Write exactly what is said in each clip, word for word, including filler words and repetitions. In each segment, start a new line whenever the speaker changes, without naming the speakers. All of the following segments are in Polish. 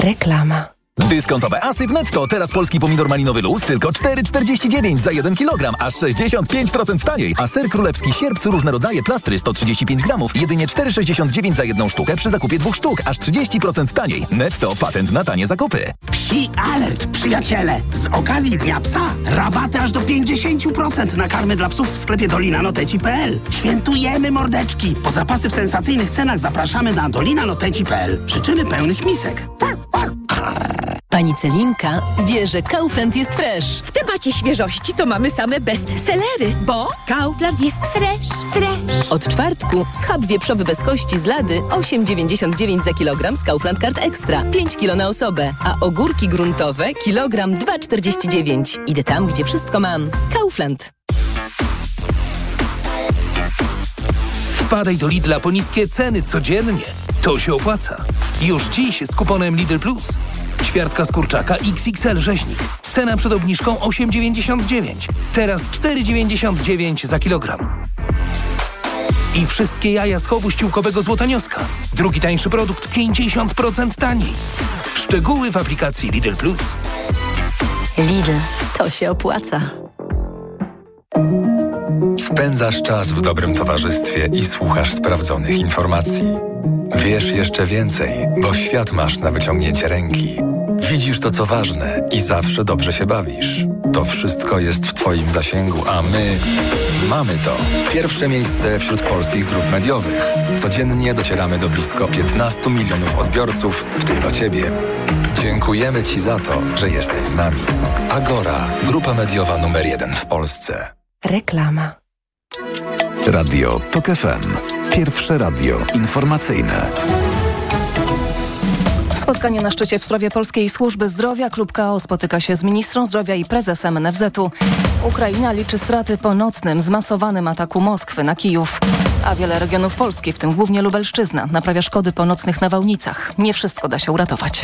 Reklama.
Dyskontowe asy w Netto. Teraz polski pomidor malinowy luz tylko cztery czterdzieści dziewięć za jeden kilogram, aż sześćdziesiąt pięć procent taniej. A ser królewski sierp, różne rodzaje plastry sto trzydzieści pięć gramów, jedynie cztery sześćdziesiąt dziewięć za jedną sztukę przy zakupie dwóch sztuk, aż trzydzieści procent taniej. Netto, patent na tanie zakupy.
Psi alert, przyjaciele! Z okazji Dnia Psa rabaty aż do pięćdziesiąt procent na karmy dla psów w sklepie dolina noteci kropka p l. Świętujemy, mordeczki! Po zapasy w sensacyjnych cenach zapraszamy na dolina noteci kropka p l. Życzymy pełnych misek.
Pani Celinka wie, że Kaufland jest fresh.
W temacie świeżości to mamy same bestsellery, bo Kaufland jest fresh, fresh.
Od czwartku schab wieprzowy bez kości z Lady osiem dziewięćdziesiąt dziewięć za kilogram z Kaufland Card Extra. pięć kilo na osobę. A ogórki gruntowe kilogram dwa czterdzieści dziewięć. Idę tam, gdzie wszystko mam. Kaufland.
Wpadaj do Lidla po niskie ceny codziennie. To się opłaca. Już dziś z kuponem Lidl Plus. Ćwiartka z kurczaka X X L rzeźnik. Cena przed obniżką osiem dziewięćdziesiąt dziewięć. Teraz cztery dziewięćdziesiąt dziewięć za kilogram. I wszystkie jaja z chowu ściółkowego złotonioska. Drugi tańszy produkt pięćdziesiąt procent taniej. Szczegóły w aplikacji Lidl Plus.
Lidl. To się opłaca.
Spędzasz czas w dobrym towarzystwie i słuchasz sprawdzonych informacji. Wiesz jeszcze więcej, bo świat masz na wyciągnięcie ręki. Widzisz to, co ważne i zawsze dobrze się bawisz. To wszystko jest w Twoim zasięgu, a my mamy to. Pierwsze miejsce wśród polskich grup mediowych. Codziennie docieramy do blisko piętnastu milionów odbiorców, w tym do Ciebie. Dziękujemy Ci za to, że jesteś z nami. Agora, grupa mediowa numer jeden w Polsce.
Reklama.
Radio Tok F M. Pierwsze radio informacyjne.
Spotkanie na szczycie w sprawie Polskiej Służby Zdrowia. Klub K O spotyka się z ministrą zdrowia i prezesem N F Z-u. Ukraina liczy straty po nocnym, zmasowanym ataku Moskwy na Kijów. A wiele regionów Polski, w tym głównie Lubelszczyzna, naprawia szkody po nocnych nawałnicach. Nie wszystko da się uratować.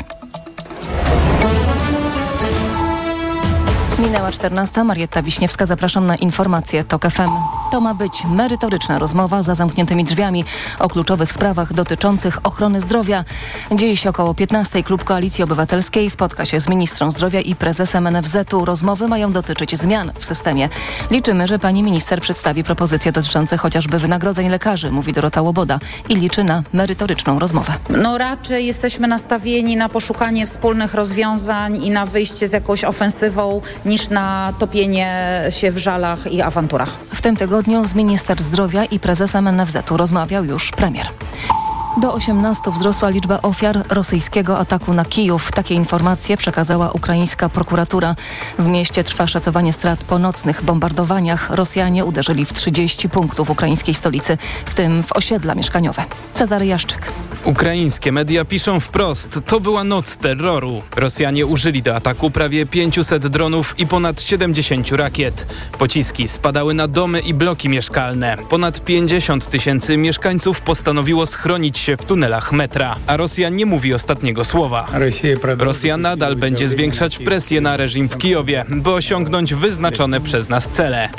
Minęła czternasta. Marietta Wiśniewska. Zapraszam na informacje Tok F M. To ma być merytoryczna rozmowa za zamkniętymi drzwiami o kluczowych sprawach dotyczących ochrony zdrowia. Dziś około piętnastej Klub Koalicji Obywatelskiej spotka się z ministrą zdrowia i prezesem N F Z-u. Rozmowy mają dotyczyć zmian w systemie. Liczymy, że pani minister przedstawi propozycje dotyczące chociażby wynagrodzeń lekarzy, mówi Dorota Łoboda, i liczy na merytoryczną rozmowę.
No raczej jesteśmy nastawieni na poszukanie wspólnych rozwiązań i na wyjście z jakąś ofensywą, niż na topienie się w żalach i awanturach.
W tym tygodniu z minister zdrowia i prezesem N F Z-u rozmawiał już premier. Do osiemnastu wzrosła liczba ofiar rosyjskiego ataku na Kijów. Takie informacje przekazała ukraińska prokuratura. W mieście trwa szacowanie strat po nocnych bombardowaniach. Rosjanie uderzyli w trzydzieści punktów ukraińskiej stolicy, w tym w osiedla mieszkaniowe. Cezary Jaszczyk.
Ukraińskie media piszą wprost, to była noc terroru. Rosjanie użyli do ataku prawie pięćset dronów i ponad siedemdziesiąt rakiet. Pociski spadały na domy i bloki mieszkalne. Ponad pięćdziesiąt tysięcy mieszkańców postanowiło schronić się w tunelach metra. A Rosja nie mówi ostatniego słowa. Rosja nadal będzie zwiększać presję na reżim w Kijowie, by osiągnąć wyznaczone przez nas cele.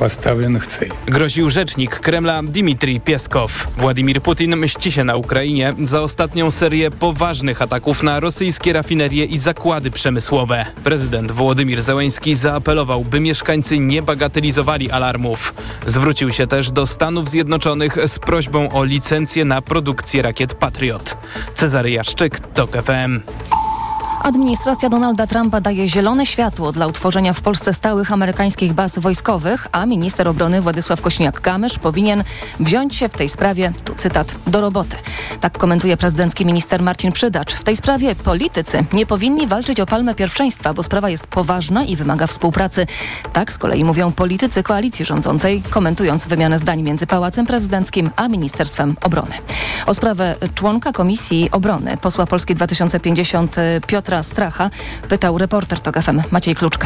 Groził rzecznik Kremla Dmitrij Pieskow. Władimir Putin mści się na Ukrainie za ostatnią serię poważnych ataków na rosyjskie rafinerie i zakłady przemysłowe. Prezydent Wołodymir Zełenski zaapelował, by mieszkańcy nie bagatelizowali alarmów. Zwrócił się też do Stanów Zjednoczonych z prośbą o licencję na produkcję rakiet Patriot. Cezary Jaszczyk, Tok F M.
Administracja Donalda Trumpa daje zielone światło dla utworzenia w Polsce stałych amerykańskich baz wojskowych, a minister obrony Władysław Kosiniak-Kamysz powinien wziąć się w tej sprawie, tu cytat, do roboty. Tak komentuje prezydencki minister Marcin Przydacz. W tej sprawie politycy nie powinni walczyć o palmę pierwszeństwa, bo sprawa jest poważna i wymaga współpracy. Tak z kolei mówią politycy koalicji rządzącej, komentując wymianę zdań między Pałacem Prezydenckim a Ministerstwem Obrony. O sprawę członka Komisji Obrony, posła Polski dwa tysiące pięćdziesiąt Piotra Stracha, pytał reporter Tok F M Maciej Kluczka.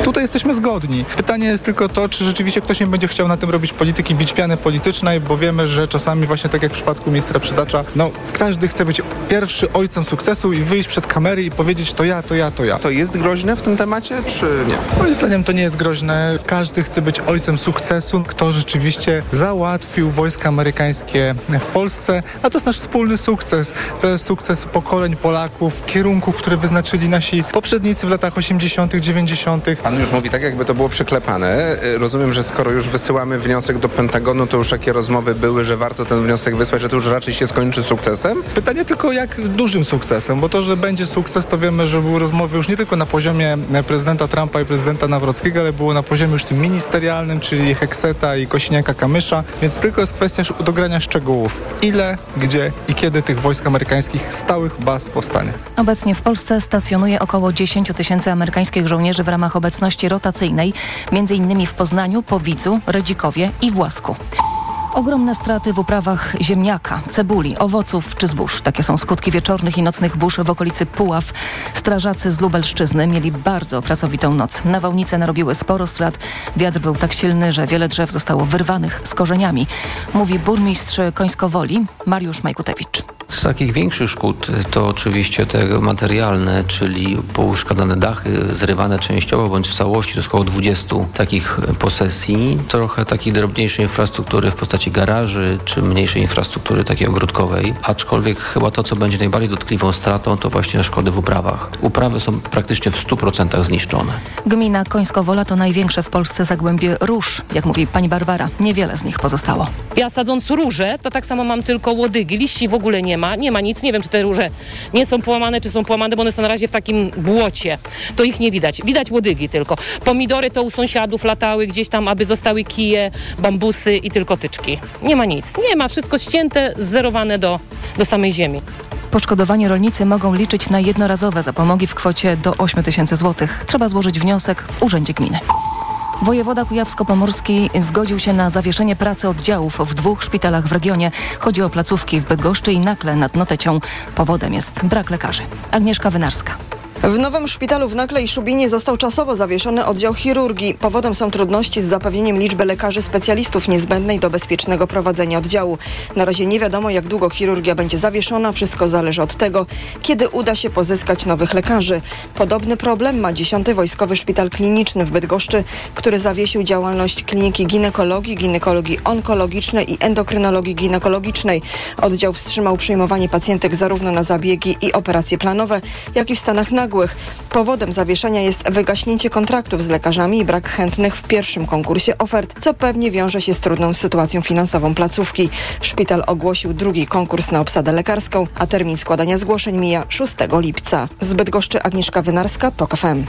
Tutaj jesteśmy zgodni. Pytanie jest tylko to, czy rzeczywiście ktoś nie będzie chciał na tym robić polityki, bić piany politycznej, bo wiemy, że czasami właśnie tak jak w przypadku ministra Przydacza, no każdy chce być pierwszy ojcem sukcesu i wyjść przed kamery i powiedzieć to ja, to ja, to ja.
To jest groźne w tym temacie, czy nie?
Moim zdaniem to nie jest groźne. Każdy chce być ojcem sukcesu, kto rzeczywiście załatwił wojska amerykańskie w Polsce, a to jest nasz wspólny sukces. To jest sukces pokoleń Polaków, kierunków, które wyznaczyli nasi poprzednicy w latach osiemdziesiątych, dziewięćdziesiątych.
Pan już mówi tak, jakby to było przyklepane. Rozumiem, że skoro już wysyłamy wniosek do Pentagonu, to już takie rozmowy były, że warto ten wniosek wysłać, że to już raczej się skończy sukcesem?
Pytanie tylko jak dużym sukcesem, bo to, że będzie sukces, to wiemy, że były rozmowy już nie tylko na poziomie prezydenta Trumpa i prezydenta Nawrockiego, ale było na poziomie już tym ministerialnym, czyli Hekseta i Kosiniaka-Kamysza, więc tylko jest kwestia dogrania szczegółów. Ile, gdzie i kiedy tych wojsk amerykańskich stałych baz powstanie.
Obecnie w Polsce stacjonuje około dziesięć tysięcy amerykańskich żołnierzy w ramach obecności rotacyjnej, między innymi w Poznaniu, Powidzu, Redzikowie i Własku. Ogromne straty w uprawach ziemniaka, cebuli, owoców czy zbóż. Takie są skutki wieczornych i nocnych burz w okolicy Puław. Strażacy z Lubelszczyzny mieli bardzo pracowitą noc. Nawałnice narobiły sporo strat. Wiatr był tak silny, że wiele drzew zostało wyrwanych z korzeniami. Mówi burmistrz Końskowoli Mariusz Majkutewicz.
Z takich większych szkód to oczywiście te materialne, czyli pouszkadzane dachy, zrywane częściowo bądź w całości, to jest około dwudziestu takich posesji. Trochę takiej drobniejszej infrastruktury w postaci garaży, czy mniejszej infrastruktury takiej ogródkowej. Aczkolwiek chyba to, co będzie najbardziej dotkliwą stratą, to właśnie szkody w uprawach. Uprawy są praktycznie w stu procentach zniszczone. Gmina
Końskowola to największe w Polsce zagłębie róż. Jak mówi pani Barbara, niewiele z nich pozostało.
Ja sadząc róże, to tak samo mam tylko łodygi. Liści w ogóle nie ma, nie ma nic. Nie wiem, czy te róże nie są połamane, czy są połamane, bo one są na razie w takim błocie. To ich nie widać. Widać łodygi tylko. Pomidory to u sąsiadów latały gdzieś tam, aby zostały kije, bambusy i tylko tyczki. Nie ma nic. Nie ma. Wszystko ścięte, zerowane do, do samej ziemi.
Poszkodowani rolnicy mogą liczyć na jednorazowe zapomogi w kwocie do ośmiu tysięcy złotych. Trzeba złożyć wniosek w Urzędzie Gminy. Wojewoda kujawsko-pomorski zgodził się na zawieszenie pracy oddziałów w dwóch szpitalach w regionie. Chodzi o placówki w Bydgoszczy i Nakle nad Notecią. Powodem jest brak lekarzy. Agnieszka Wynarska.
W nowym szpitalu w Nakle i Szubinie został czasowo zawieszony oddział chirurgii. Powodem są trudności z zapewnieniem liczby lekarzy specjalistów niezbędnej do bezpiecznego prowadzenia oddziału. Na razie nie wiadomo, jak długo chirurgia będzie zawieszona. Wszystko zależy od tego, kiedy uda się pozyskać nowych lekarzy. Podobny problem ma dziesiąty Wojskowy Szpital Kliniczny w Bydgoszczy, który zawiesił działalność kliniki ginekologii, ginekologii onkologicznej i endokrynologii ginekologicznej. Oddział wstrzymał przyjmowanie pacjentek zarówno na zabiegi i operacje planowe, jak i w stanach nagłych. Powodem zawieszenia jest wygaśnięcie kontraktów z lekarzami i brak chętnych w pierwszym konkursie ofert, co pewnie wiąże się z trudną sytuacją finansową placówki. Szpital ogłosił drugi konkurs na obsadę lekarską, a termin składania zgłoszeń mija szóstego lipca. Z Bydgoszczy Agnieszka Wynarska, TOK F M.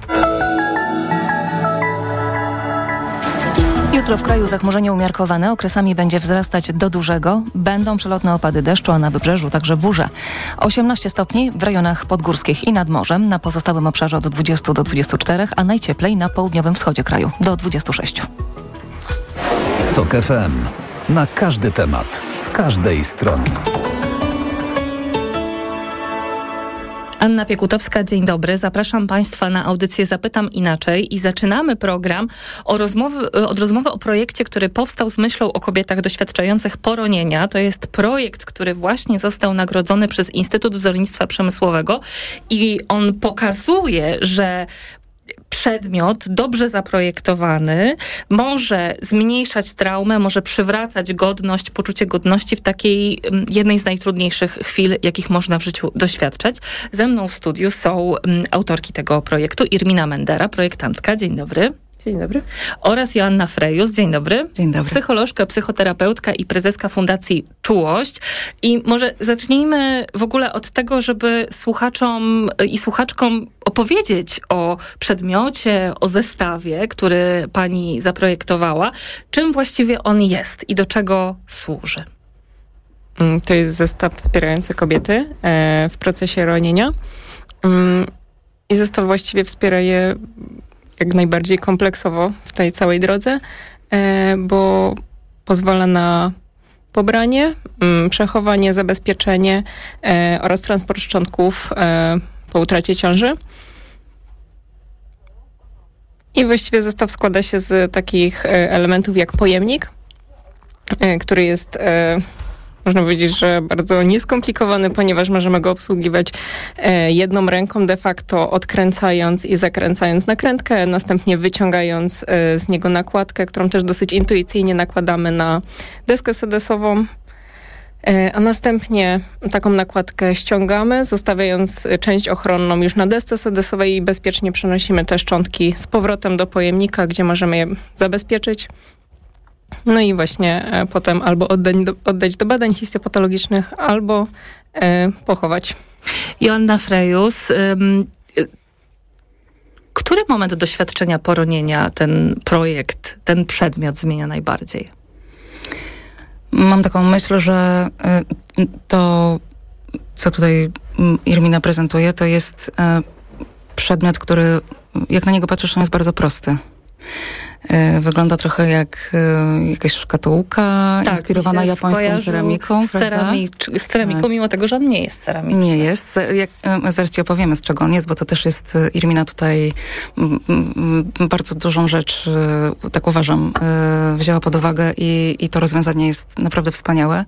Jutro w kraju zachmurzenie umiarkowane, okresami będzie wzrastać do dużego. Będą przelotne opady deszczu, a na wybrzeżu także burze. osiemnaście stopni w rejonach podgórskich i nad morzem, na pozostałym obszarze od dwudziestu do dwudziestu czterech, a najcieplej na południowym wschodzie kraju do dwudziestu sześciu.
TOK F M. Na każdy temat, z każdej strony.
Anna Piekutowska, dzień dobry. Zapraszam Państwa na audycję Zapytam Inaczej i zaczynamy program o rozmowy, od rozmowy o projekcie, który powstał z myślą o kobietach doświadczających poronienia. To jest projekt, który właśnie został nagrodzony przez Instytut Wzornictwa Przemysłowego i on pokazuje, że przedmiot dobrze zaprojektowany może zmniejszać traumę, może przywracać godność, poczucie godności w takiej jednej z najtrudniejszych chwil, jakich można w życiu doświadczać. Ze mną w studiu są um, autorki tego projektu, Irmina Mendera, projektantka. Dzień dobry.
Dzień dobry.
Oraz Joanna Frejus. Dzień dobry.
Dzień dobry.
Psycholożka, psychoterapeutka i prezeska Fundacji Czułość. I może zacznijmy w ogóle od tego, żeby słuchaczom i słuchaczkom opowiedzieć o przedmiocie, o zestawie, który pani zaprojektowała. Czym właściwie on jest i do czego służy?
To jest zestaw wspierający kobiety w procesie ronienia. I zestaw właściwie wspiera je jak najbardziej kompleksowo w tej całej drodze, bo pozwala na pobranie, przechowanie, zabezpieczenie oraz transport szczątków po utracie ciąży. I właściwie zestaw składa się z takich elementów jak pojemnik, który jest, można powiedzieć, że bardzo nieskomplikowany, ponieważ możemy go obsługiwać jedną ręką, de facto odkręcając i zakręcając nakrętkę, następnie wyciągając z niego nakładkę, którą też dosyć intuicyjnie nakładamy na deskę sedesową, a następnie taką nakładkę ściągamy, zostawiając część ochronną już na desce sedesowej i bezpiecznie przenosimy te szczątki z powrotem do pojemnika, gdzie możemy je zabezpieczyć. No i właśnie e, potem albo oddać do, oddać do badań histopatologicznych, albo e, pochować.
Joanna Frejus, ym, y, który moment doświadczenia poronienia ten projekt, ten przedmiot zmienia najbardziej?
Mam taką myśl, że y, to, co tutaj Irmina prezentuje, to jest y, przedmiot, który, jak na niego patrzysz, on jest bardzo prosty. Wygląda trochę jak y, jakaś szkatułka tak, inspirowana japońską ceramiką.
Z, ceramik- z ceramiką, tak. Mimo tego, że on nie jest ceramiczny.
Nie jest. Jak, zaraz ci opowiemy, z czego on jest, bo to też jest, Irmina tutaj m, m, bardzo dużą rzecz, y, tak uważam, y, wzięła pod uwagę i, i to rozwiązanie jest naprawdę wspaniałe.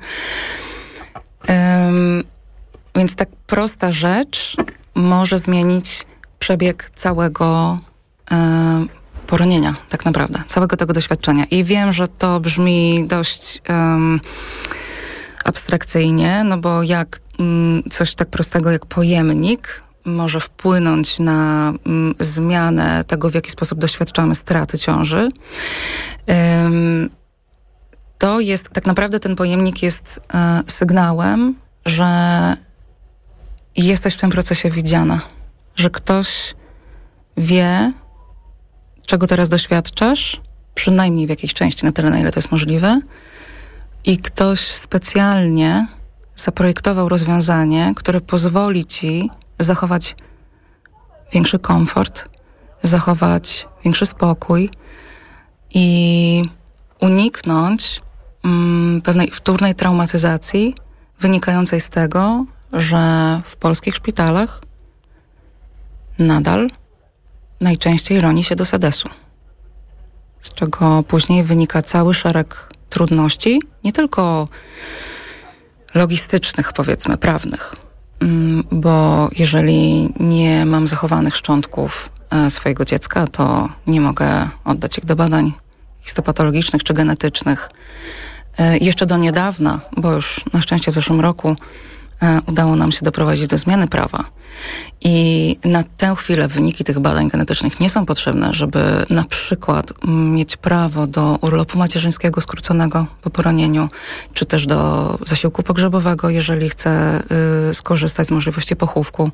Ym, więc tak prosta rzecz może zmienić przebieg całego y, poronienia, tak naprawdę, całego tego doświadczenia. I wiem, że to brzmi dość um, abstrakcyjnie, no bo jak um, coś tak prostego jak pojemnik może wpłynąć na um, zmianę tego, w jaki sposób doświadczamy straty ciąży, um, to jest, tak naprawdę ten pojemnik jest uh, sygnałem, że jesteś w tym procesie widziana, że ktoś wie, czego teraz doświadczasz, przynajmniej w jakiejś części, na tyle, na ile to jest możliwe, i ktoś specjalnie zaprojektował rozwiązanie, które pozwoli ci zachować większy komfort, zachować większy spokój i uniknąć mm, pewnej wtórnej traumatyzacji wynikającej z tego, że w polskich szpitalach nadal najczęściej roni się do sedesu, z czego później wynika cały szereg trudności, nie tylko logistycznych, powiedzmy, prawnych, bo jeżeli nie mam zachowanych szczątków swojego dziecka, to nie mogę oddać ich do badań histopatologicznych czy genetycznych. Jeszcze do niedawna, bo już na szczęście w zeszłym roku udało nam się doprowadzić do zmiany prawa. I na tę chwilę wyniki tych badań genetycznych nie są potrzebne, żeby na przykład mieć prawo do urlopu macierzyńskiego skróconego po poronieniu, czy też do zasiłku pogrzebowego, jeżeli chcę y, skorzystać z możliwości pochówku.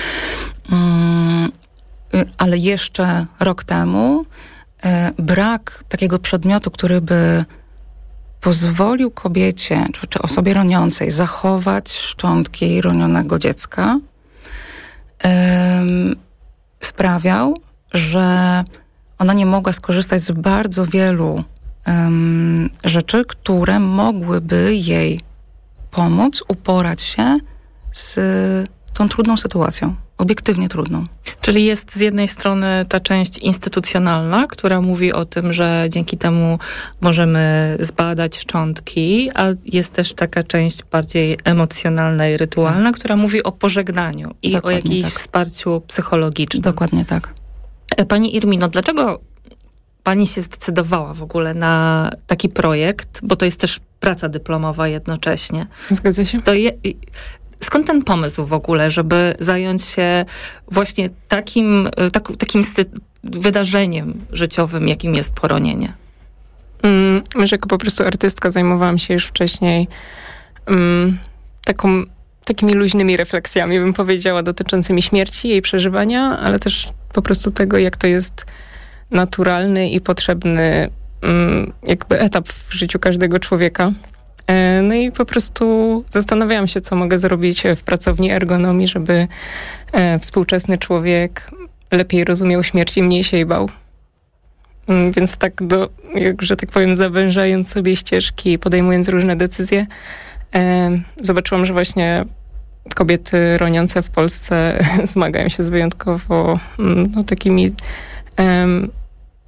Y, y, ale jeszcze rok temu y, brak takiego przedmiotu, który by pozwolił kobiecie, czy, czy osobie roniącej zachować szczątki ronionego dziecka, ym, sprawiał, że ona nie mogła skorzystać z bardzo wielu ym, rzeczy, które mogłyby jej pomóc uporać się z tą trudną sytuacją. Obiektywnie trudną.
Czyli jest z jednej strony ta część instytucjonalna, która mówi o tym, że dzięki temu możemy zbadać szczątki, a jest też taka część bardziej emocjonalna i rytualna, tak, która mówi o pożegnaniu i dokładnie o jakimś tak. wsparciu psychologicznym.
Dokładnie tak.
Pani Irmino, dlaczego pani się zdecydowała w ogóle na taki projekt, bo to jest też praca dyplomowa jednocześnie.
Zgadza się.
To je, skąd ten pomysł w ogóle, żeby zająć się właśnie takim, tak, takim sty- wydarzeniem życiowym, jakim jest poronienie?
Mm, że jako po prostu artystka zajmowałam się już wcześniej mm, taką, takimi luźnymi refleksjami, bym powiedziała, dotyczącymi śmierci, jej przeżywania, ale też po prostu tego, jak to jest naturalny i potrzebny mm, jakby etap w życiu każdego człowieka. No i po prostu zastanawiałam się, co mogę zrobić w pracowni ergonomii, żeby e, współczesny człowiek lepiej rozumiał śmierć i mniej się jej bał. Więc tak, do, jak, że tak powiem, zawężając sobie ścieżki, podejmując różne decyzje, e, zobaczyłam, że właśnie kobiety roniące w Polsce zmagają się z wyjątkowo no, takimi e,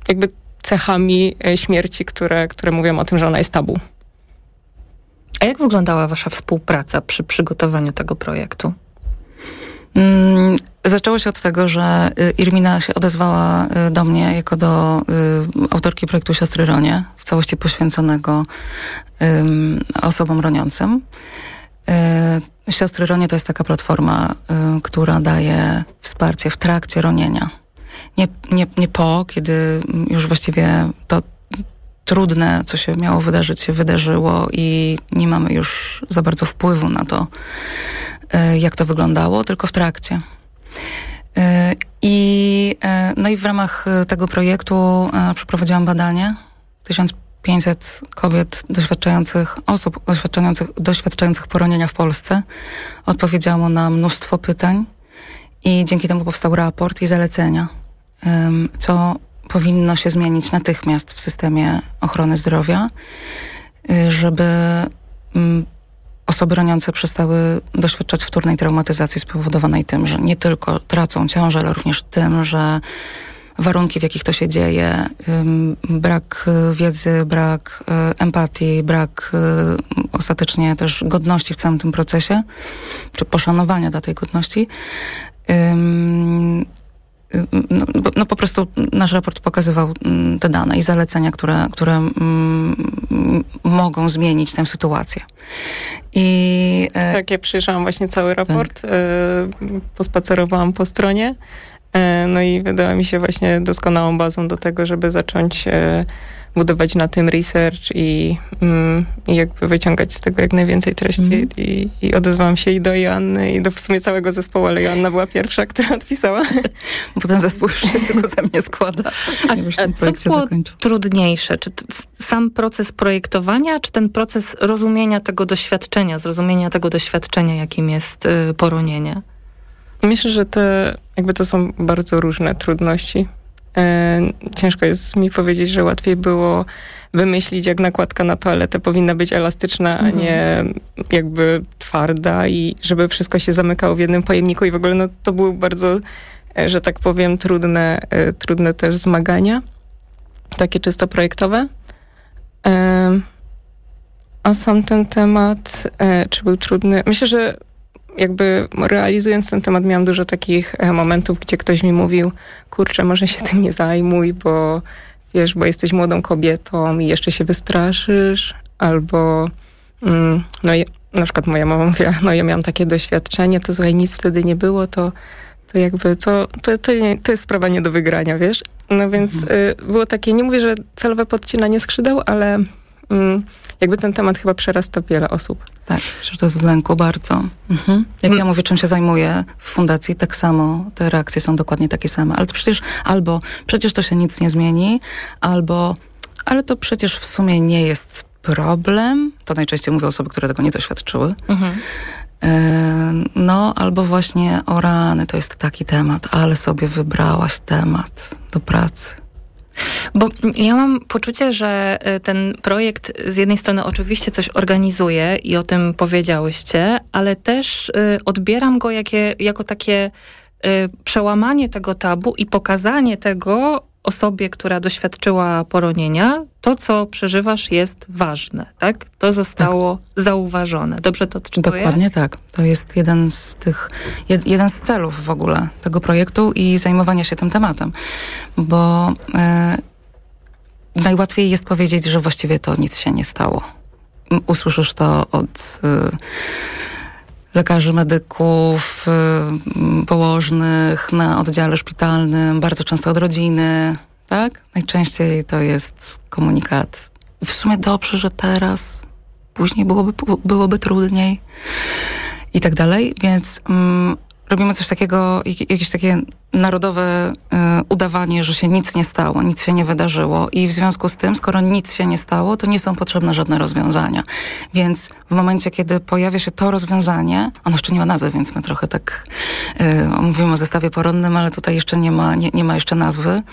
jakby cechami śmierci, które, które mówią o tym, że ona jest tabu.
A jak wyglądała wasza współpraca przy przygotowaniu tego projektu?
Mm, zaczęło się od tego, że Irmina się odezwała do mnie jako do y, autorki projektu Siostry Ronie, w całości poświęconego y, osobom roniącym. Y, Siostry Ronie to jest taka platforma, y, która daje wsparcie w trakcie ronienia. Nie, nie, nie po, kiedy już właściwie to trudne, co się miało wydarzyć, się wydarzyło i nie mamy już za bardzo wpływu na to, jak to wyglądało, tylko w trakcie. I, no i w ramach tego projektu przeprowadziłam badanie. tysiąc pięćset kobiet doświadczających, osób doświadczających, doświadczających poronienia w Polsce odpowiedziało na mnóstwo pytań i dzięki temu powstał raport i zalecenia, co powinno się zmienić natychmiast w systemie ochrony zdrowia, żeby osoby roniące przestały doświadczać wtórnej traumatyzacji spowodowanej tym, że nie tylko tracą ciążę, ale również tym, że warunki, w jakich to się dzieje, brak wiedzy, brak empatii, brak ostatecznie też godności w całym tym procesie, czy poszanowania dla tej godności. No, no po prostu nasz raport pokazywał te dane i zalecenia, które, które mm, mogą zmienić tę sytuację. I, e,
tak, ja przejrzałam właśnie cały raport, tak. e, pospacerowałam po stronie, e, no i wydała mi się właśnie doskonałą bazą do tego, żeby zacząć e, budować na tym research i, mm, i jakby wyciągać z tego jak najwięcej treści. Mm. I, I odezwałam się i do Joanny, i do w sumie całego zespołu, ale Joanna była pierwsza, która odpisała.
Potem zespół się tylko ze mnie składa.
A, a co było zakończył. trudniejsze? Czy t- sam proces projektowania, czy ten proces rozumienia tego doświadczenia, zrozumienia tego doświadczenia, jakim jest y, poronienie?
Myślę, że te, jakby to są bardzo różne trudności. Ciężko jest mi powiedzieć, że łatwiej było wymyślić, jak nakładka na toaletę powinna być elastyczna, mhm. a nie jakby twarda i żeby wszystko się zamykało w jednym pojemniku i w ogóle no, to były bardzo, że tak powiem, trudne, trudne też zmagania, takie czysto projektowe. A sam ten temat, czy był trudny? Myślę, że jakby realizując ten temat miałam dużo takich momentów, gdzie ktoś mi mówił, kurczę, może się tym nie zajmuj, bo wiesz, bo jesteś młodą kobietą i jeszcze się wystraszysz, albo mm, no i na przykład moja mama mówiła, no ja miałam takie doświadczenie, to słuchaj, nic wtedy nie było, to, to jakby to, to, to, nie, to jest sprawa nie do wygrania, wiesz? No więc mhm. y, było takie, nie mówię, że celowe podcinanie skrzydeł, ale mm, jakby ten temat chyba przerasta wiele osób.
Tak, że to jest z lęku bardzo. Mhm. Jak ja mówię, czym się zajmuję w fundacji, tak samo te reakcje są dokładnie takie same. Ale to przecież albo przecież to się nic nie zmieni, albo ale to przecież w sumie nie jest problem. To najczęściej mówią osoby, które tego nie doświadczyły. Mhm. Yy, no, albo właśnie o rany, to jest taki temat, ale sobie wybrałaś temat do pracy.
Bo ja mam poczucie, że ten projekt z jednej strony oczywiście coś organizuje i o tym powiedziałyście, ale też y, odbieram go jakie, jako takie y, przełamanie tego tabu i pokazanie tego osobie, która doświadczyła poronienia, to, co przeżywasz, jest ważne, tak? To zostało tak. zauważone. Dobrze to odczytuję?
Dokładnie tak. To jest jeden z tych, jed, jeden z celów w ogóle tego projektu i zajmowania się tym tematem. Bo e, najłatwiej jest powiedzieć, że właściwie to nic się nie stało. Usłyszysz to od e, lekarzy, medyków, e, położnych na oddziale szpitalnym, bardzo często od rodziny, tak? Najczęściej to jest komunikat. W sumie dobrze, że teraz, później byłoby, byłoby trudniej i tak dalej, więc mm, robimy coś takiego, jakieś takie narodowe y, udawanie, że się nic nie stało, nic się nie wydarzyło i w związku z tym, skoro nic się nie stało, to nie są potrzebne żadne rozwiązania. Więc w momencie, kiedy pojawia się to rozwiązanie, ono jeszcze nie ma nazwy, więc my trochę tak y, mówimy o zestawie poronnym, ale tutaj jeszcze nie ma, nie, nie ma jeszcze nazwy. Y,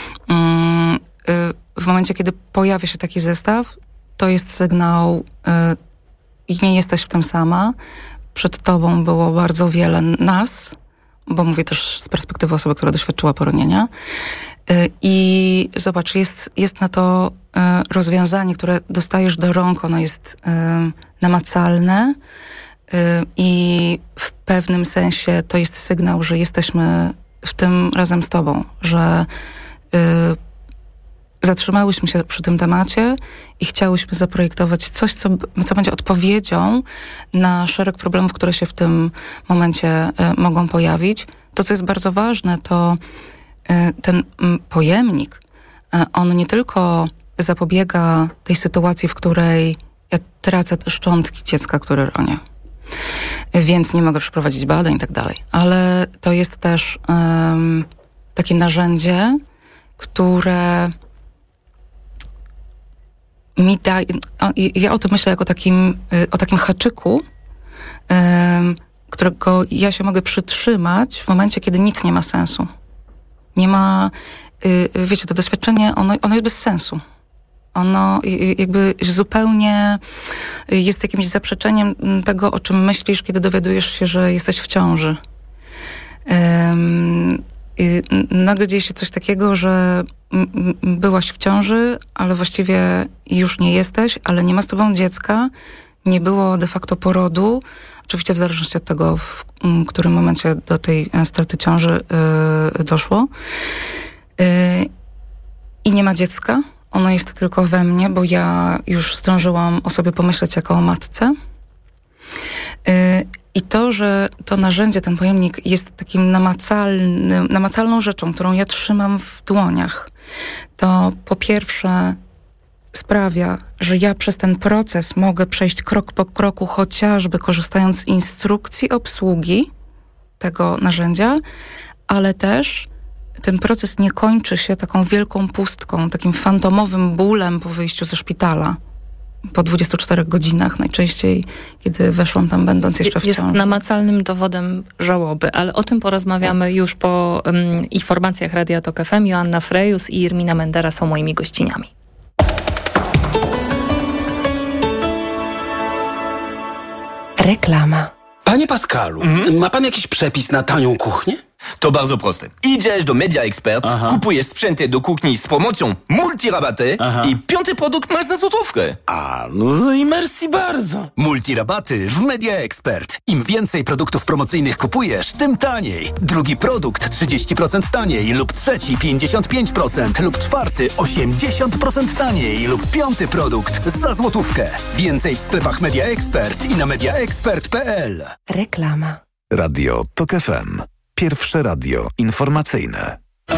y, w momencie, kiedy pojawia się taki zestaw, to jest sygnał y, i nie jesteś w tym sama. Przed tobą było bardzo wiele nas, bo mówię też z perspektywy osoby, która doświadczyła poronienia. I zobacz, jest, jest na to rozwiązanie, które dostajesz do rąk, ono jest namacalne i w pewnym sensie to jest sygnał, że jesteśmy w tym razem z tobą, że zatrzymałyśmy się przy tym temacie i chciałyśmy zaprojektować coś, co, co będzie odpowiedzią na szereg problemów, które się w tym momencie y, mogą pojawić. To, co jest bardzo ważne, to y, ten y, pojemnik, y, on nie tylko zapobiega tej sytuacji, w której ja tracę szczątki dziecka, które ronie, y, więc nie mogę przeprowadzić badań i tak dalej, ale to jest też y, takie narzędzie, które mi da, ja o tym myślę jako takim, o takim haczyku, którego ja się mogę przytrzymać w momencie, kiedy nic nie ma sensu. Nie ma, wiecie, to doświadczenie, ono, ono jest bez sensu. Ono jakby zupełnie jest jakimś zaprzeczeniem tego, o czym myślisz, kiedy dowiadujesz się, że jesteś w ciąży. Nagle dzieje się coś takiego, że byłaś w ciąży, ale właściwie już nie jesteś, ale nie ma z tobą dziecka, nie było de facto porodu, oczywiście w zależności od tego, w którym momencie do tej straty ciąży yy, doszło. Yy, I nie ma dziecka, ono jest tylko we mnie, bo ja już zdążyłam o sobie pomyśleć jako o matce. Yy, I to, że to narzędzie, ten pojemnik jest takim namacalnym, namacalną rzeczą, którą ja trzymam w dłoniach, to po pierwsze sprawia, że ja przez ten proces mogę przejść krok po kroku, chociażby korzystając z instrukcji obsługi tego narzędzia, ale też ten proces nie kończy się taką wielką pustką, takim fantomowym bólem po wyjściu ze szpitala. Po dwudziestu czterech godzinach najczęściej, kiedy weszłam tam będąc jeszcze w ciąży.
Jest namacalnym dowodem żałoby, ale o tym porozmawiamy tak. już po um, informacjach Radia Tok F M. Joanna Frejus i Irmina Mendera są moimi gościniami.
Reklama. Panie Pascalu, mm? ma pan jakiś przepis na tanią kuchnię?
To bardzo proste. Idziesz do Media Expert, Aha. kupujesz sprzęty do kuchni z promocją multirabaty Aha. i piąty produkt masz za złotówkę.
A, no i merci bardzo.
Multirabaty w Media Expert. Im więcej produktów promocyjnych kupujesz, tym taniej. Drugi produkt trzydzieści procent taniej lub trzeci pięćdziesiąt pięć procent lub czwarty osiemdziesiąt procent taniej lub piąty produkt za złotówkę. Więcej w sklepach Media Expert i na media expert kropka p l.
Reklama.
Radio Tok F M. Pierwsze radio informacyjne.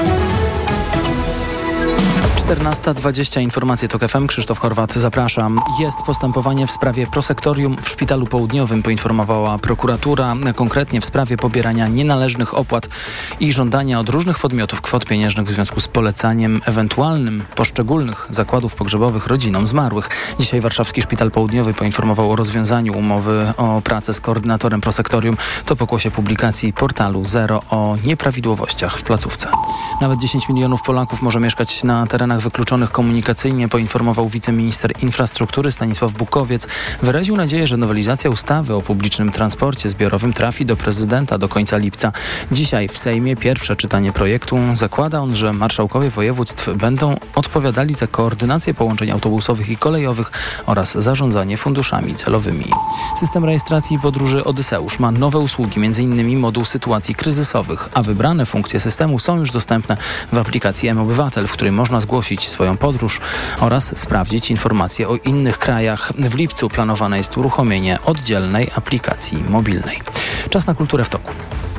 czternasta dwadzieścia, informacje Tok F M. Krzysztof Horwat, zapraszam. Jest postępowanie w sprawie prosektorium w Szpitalu Południowym, poinformowała prokuratura, konkretnie w sprawie pobierania nienależnych opłat i żądania od różnych podmiotów kwot pieniężnych w związku z polecaniem ewentualnym poszczególnych zakładów pogrzebowych rodzinom zmarłych. Dzisiaj Warszawski Szpital Południowy poinformował o rozwiązaniu umowy o pracę z koordynatorem prosektorium. To pokłosie publikacji portalu Zero o nieprawidłowościach w placówce. Nawet dziesięć milionów Polaków może mieszkać na terenach wykluczonych komunikacyjnie, poinformował wiceminister infrastruktury Stanisław Bukowiec. Wyraził nadzieję, że nowelizacja ustawy o publicznym transporcie zbiorowym trafi do prezydenta do końca lipca. Dzisiaj w Sejmie pierwsze czytanie projektu. Zakłada on, że marszałkowie województw będą odpowiadali za koordynację połączeń autobusowych i kolejowych oraz zarządzanie funduszami celowymi. System rejestracji podróży Odyseusz ma nowe usługi, m.in. moduł sytuacji kryzysowych, a wybrane funkcje systemu są już dostępne w aplikacji M-Obywatel, w której można zgłosić swoją podróż oraz sprawdzić informacje o innych krajach. W lipcu planowane jest uruchomienie oddzielnej aplikacji mobilnej. Czas na kulturę w toku.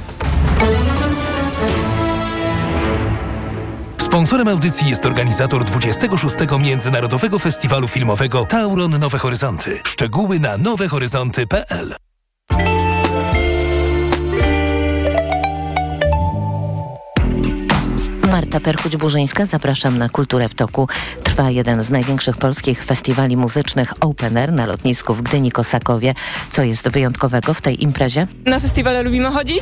Sponsorem audycji jest organizator dwudziestego szóstego Międzynarodowego Festiwalu Filmowego Tauron Nowe Horyzonty. Szczegóły na nowe horyzonty kropka p l.
Marta Perchuć-Burzyńska, zapraszam na Kulturę w toku. Trwa Trwa jeden z największych polskich festiwali muzycznych Open Air na lotnisku w Gdyni-Kosakowie. Co jest wyjątkowego w tej imprezie?
Na festiwale lubimy chodzić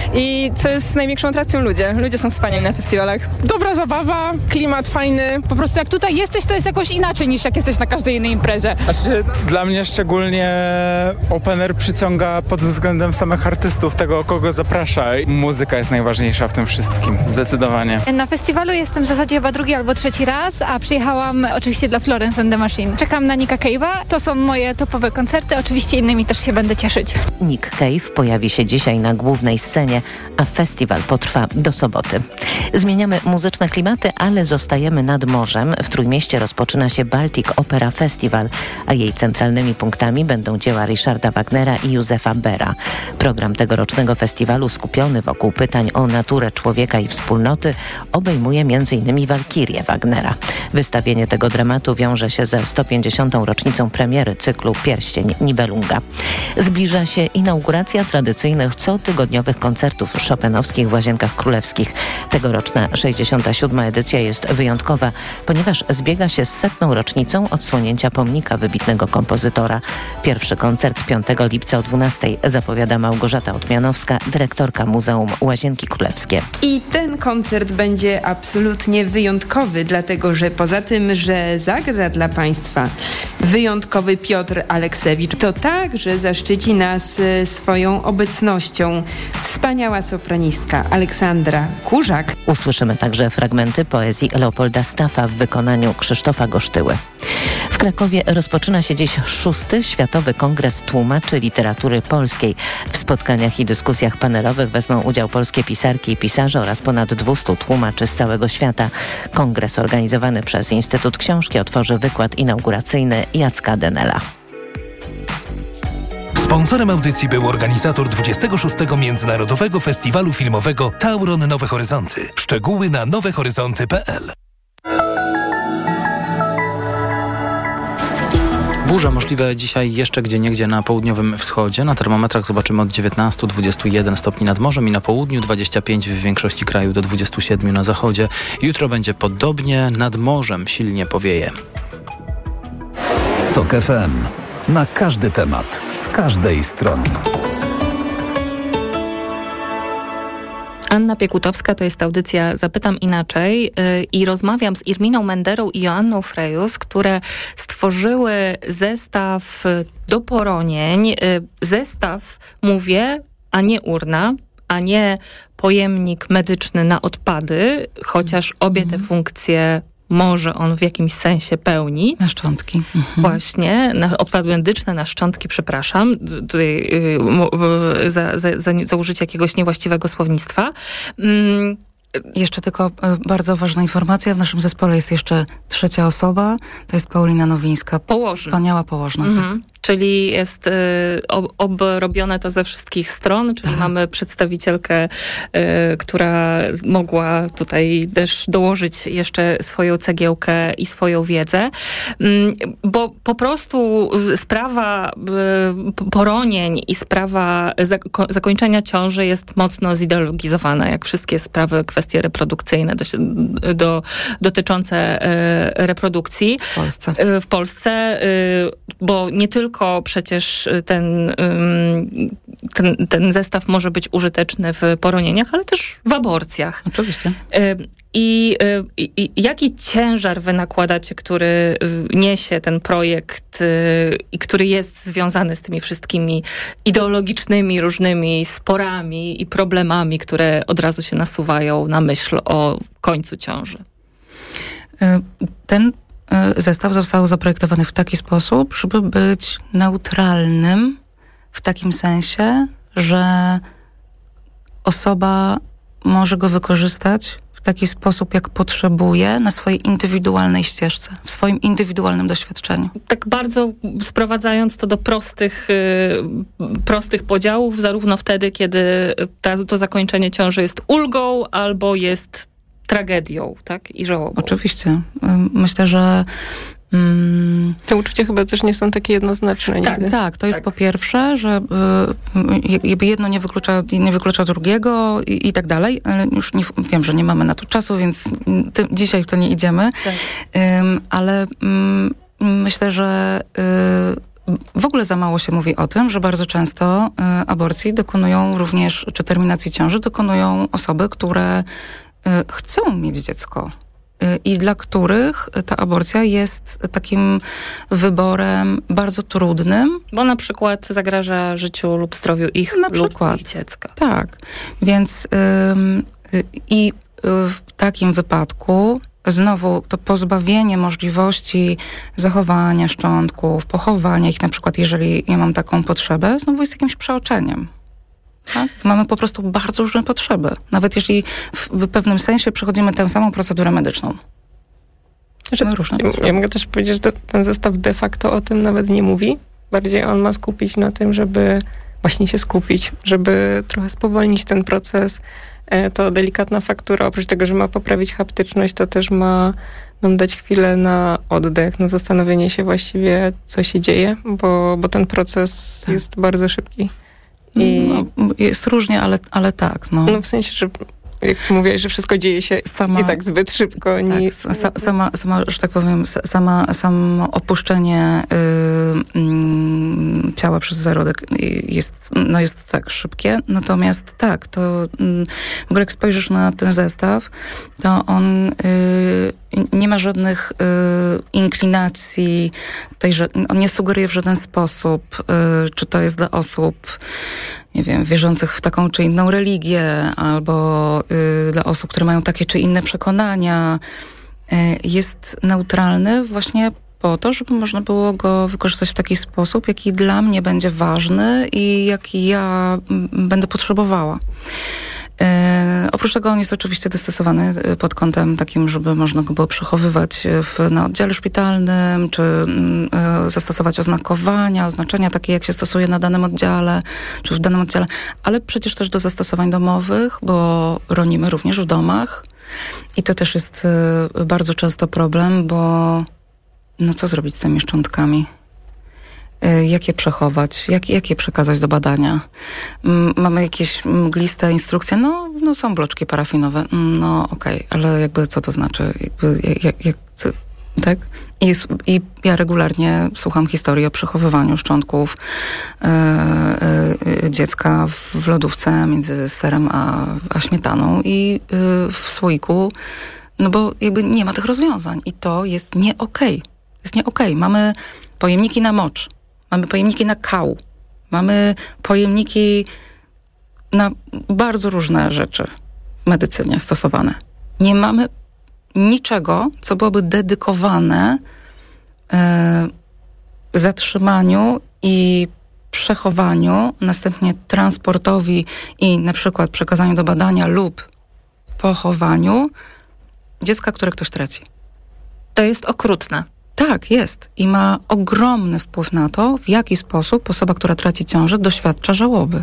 i co jest największą atrakcją? Ludzie. Ludzie są wspaniali na festiwalach.
Dobra zabawa, klimat fajny. Po prostu jak tutaj jesteś, to jest jakoś inaczej niż jak jesteś na każdej innej imprezie.
Znaczy, dla mnie szczególnie Open Air przyciąga pod względem samych artystów, tego kogo zaprasza. Muzyka jest najważniejsza w tym wszystkim, zdecydowanie.
Na festiwalu jestem w zasadzie chyba drugi albo trzeci raz, a przyjechałam oczywiście dla Florence and the Machine. Czekam na Nicka Cave'a, to są moje topowe koncerty, oczywiście innymi też się będę cieszyć.
Nick Cave pojawi się dzisiaj na głównej scenie, a festiwal potrwa do soboty. Zmieniamy muzyczne klimaty, ale zostajemy nad morzem. W Trójmieście rozpoczyna się Baltic Opera Festival, a jej centralnymi punktami będą dzieła Richarda Wagnera i Józefa Bera. Program tegorocznego festiwalu skupiony wokół pytań o naturę człowieka i wspólnoty obejmuje między innymi Walkirię Wagnera. Wystawienie tego dramatu wiąże się ze sto pięćdziesiątą rocznicą premiery cyklu Pierścień Nibelunga. Zbliża się inauguracja tradycyjnych cotygodniowych koncertów chopinowskich w Łazienkach Królewskich. Tegoroczna sześćdziesiąta siódma edycja jest wyjątkowa, ponieważ zbiega się z setną rocznicą odsłonięcia pomnika wybitnego kompozytora. Pierwszy koncert piątego lipca o dwunastej zapowiada Małgorzata Otmianowska, dyrektorka Muzeum Łazienki Królewskie.
I ten koncert będzie absolutnie wyjątkowy, dlatego że poza tym, że zagra dla Państwa wyjątkowy Piotr Aleksewicz, to także zaszczyci nas swoją obecnością wspaniała sopranistka Aleksandra Kurzak.
Usłyszymy także fragmenty poezji Leopolda Staffa w wykonaniu Krzysztofa Gosztyły. W Krakowie rozpoczyna się dziś szósty Światowy Kongres Tłumaczy Literatury Polskiej. W spotkaniach i dyskusjach panelowych wezmą udział polskie pisarki i pisarze oraz ponad dwustu tłumaczy z całego świata. Kongres organizowany przez Instytut Książki otworzy wykład inauguracyjny Jacka Denela.
Sponsorem audycji był organizator dwudziestego szóstego Międzynarodowego Festiwalu Filmowego Tauron Nowe Horyzonty. Szczegóły na nowe horyzonty kropka p l.
Burze możliwe dzisiaj jeszcze gdzieniegdzie na południowym wschodzie. Na termometrach zobaczymy od dziewiętnastu do dwudziestu jeden stopni nad morzem i na południu, dwadzieścia pięć w większości kraju do dwudziestu siedmiu na zachodzie. Jutro będzie podobnie, nad morzem silnie powieje.
Tok F M. Na każdy temat, z każdej strony.
Anna Piekutowska, to jest audycja Zapytam Inaczej yy, i rozmawiam z Irminą Menderą i Joanną Frejus, które stworzyły zestaw do poronień. Yy, zestaw, mówię, a nie urna, a nie pojemnik medyczny na odpady, chociaż obie te funkcje może on w jakimś sensie pełnić.
Na szczątki. Mhm.
Właśnie, na odpady medyczne, na szczątki, przepraszam, tutaj yy, za, za, za, za użycie jakiegoś niewłaściwego słownictwa. Mm.
Jeszcze tylko bardzo ważna informacja, w naszym zespole jest jeszcze trzecia osoba, to jest Paulina Nowińska.
Położna.
Wspaniała położna,
mhm.
tak.
Czyli jest y, ob, obrobione to ze wszystkich stron, czyli tak. Mamy przedstawicielkę, y, która mogła tutaj też dołożyć jeszcze swoją cegiełkę i swoją wiedzę, y, bo po prostu sprawa y, poronień i sprawa zako- zakończenia ciąży jest mocno zideologizowana, jak wszystkie sprawy, kwestie reprodukcyjne do, do, dotyczące y, reprodukcji.
W Polsce.
Y, w Polsce, y, bo nie tylko Tylko przecież ten, ten, ten zestaw może być użyteczny w poronieniach, ale też w aborcjach.
Oczywiście.
I, i, i jaki ciężar wy nakładacie, który niesie ten projekt i który jest związany z tymi wszystkimi ideologicznymi, różnymi sporami i problemami, które od razu się nasuwają na myśl o końcu ciąży?
Ten zestaw został zaprojektowany w taki sposób, żeby być neutralnym w takim sensie, że osoba może go wykorzystać w taki sposób, jak potrzebuje, na swojej indywidualnej ścieżce, w swoim indywidualnym doświadczeniu.
Tak bardzo sprowadzając to do prostych, y, prostych podziałów, zarówno wtedy, kiedy ta, to zakończenie ciąży jest ulgą, albo jest tragedią, tak? I żałobą.
Oczywiście. Myślę, że Mm.
Te uczucia chyba też nie są takie jednoznaczne
Tak,
nigdy.
tak. To jest tak. Po pierwsze, że y, jakby jedno nie wyklucza, nie wyklucza drugiego i, i tak dalej, ale już nie, wiem, że nie mamy na to czasu, więc ty, dzisiaj w to nie idziemy. Tak. Ym, ale ym, myślę, że y, w ogóle za mało się mówi o tym, że bardzo często y, aborcji dokonują również, czy terminacji ciąży dokonują osoby, które y, chcą mieć dziecko. I dla których ta aborcja jest takim wyborem bardzo trudnym.
Bo na przykład zagraża życiu lub zdrowiu ich
na
lub
przykład.
ich dziecka.
Tak. Więc ym, y, i w takim wypadku znowu to pozbawienie możliwości zachowania szczątków, pochowania ich, na przykład jeżeli ja mam taką potrzebę, znowu jest jakimś przeoczeniem. Tak? Mamy po prostu bardzo różne potrzeby. Nawet jeśli w, w pewnym sensie przechodzimy tę samą procedurę medyczną.
Znaczy, różne ja, ja mogę też powiedzieć, że ten zestaw de facto o tym nawet nie mówi. Bardziej on ma skupić na tym, żeby właśnie się skupić, żeby trochę spowolnić ten proces. To delikatna faktura, oprócz tego, że ma poprawić haptyczność, to też ma nam dać chwilę na oddech, na zastanowienie się właściwie, co się dzieje, bo, bo ten proces tak. jest bardzo szybki.
I no, jest różnie, ale, ale tak. No.
no w sensie, że jak mówiłaś, że wszystko dzieje się sama, nie tak zbyt szybko.
Tak,
nie,
sa, sama, sama, że tak powiem, sama, samo opuszczenie y, y, ciała przez zarodek jest, no jest tak szybkie. Natomiast tak, to y, w ogóle jak spojrzysz na ten zestaw, to on y, nie ma żadnych y, inklinacji, tej, że on nie sugeruje w żaden sposób, y, czy to jest dla osób, nie wiem, wierzących w taką czy inną religię, albo y, dla osób, które mają takie czy inne przekonania. Y, jest neutralny właśnie po to, żeby można było go wykorzystać w taki sposób, jaki dla mnie będzie ważny i jaki ja m, będę potrzebowała. Yy, oprócz tego on jest oczywiście dostosowany pod kątem takim, żeby można go było przechowywać w, na oddziale szpitalnym, czy yy, zastosować oznakowania, oznaczenia takie, jak się stosuje na danym oddziale, czy w danym oddziale, ale przecież też do zastosowań domowych, bo ronimy również w domach i to też jest yy, bardzo często problem, bo no co zrobić z tymi szczątkami? Jak je przechować, jak, jak je przekazać do badania. Mamy jakieś mgliste instrukcje, no, no są bloczki parafinowe, no okej, okay, ale jakby co to znaczy? Jakby, jak, jak, co, tak? I, I ja regularnie słucham historii o przechowywaniu szczątków e, e, dziecka w, w lodówce między serem a, a śmietaną i e, w słoiku, no bo jakby nie ma tych rozwiązań i to jest nie okej. Okay. Jest nie okej. Okay. Mamy pojemniki na mocz. Mamy pojemniki na kał. Mamy pojemniki na bardzo różne rzeczy w medycynie stosowane. Nie mamy niczego, co byłoby dedykowane e, zatrzymaniu i przechowaniu, następnie transportowi i na przykład przekazaniu do badania lub pochowaniu dziecka, które ktoś traci.
To jest okrutne.
Tak, jest. I ma ogromny wpływ na to, w jaki sposób osoba, która traci ciążę, doświadcza żałoby.